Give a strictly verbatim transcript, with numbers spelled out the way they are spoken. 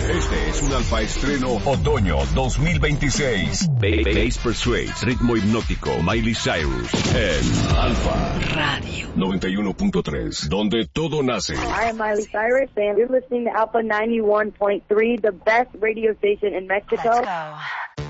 Este es un alfa estreno otoño dos mil veintiséis. Bass Persuades, ritmo hipnótico, Miley Cyrus en Alfa Radio noventa y uno punto tres, donde todo nace. I am Miley Cyrus and you're listening to Alpha ninety-one point three, the best radio station in Mexico. Let's go.